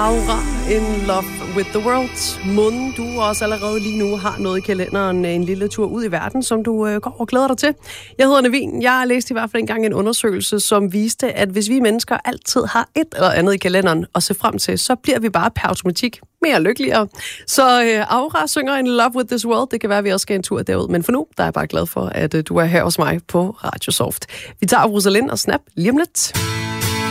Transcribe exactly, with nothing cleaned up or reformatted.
Aura in love with the world. Måden, du også allerede lige nu har noget i kalenderen, en lille tur ud i verden, som du øh, går og glæder dig til. Jeg hedder Navin. Jeg har læst i hvert fald engang en undersøgelse, som viste, at hvis vi mennesker altid har et eller andet i kalenderen at se frem til, så bliver vi bare per automatik mere lykkeligere. Så øh, Aura synger in love with this world. Det kan være, at vi også skal en tur derud. Men for nu, der er jeg bare glad for, at øh, du er her hos mig på Radio Soft. Vi tager Rosalind og Snap lige om lidt.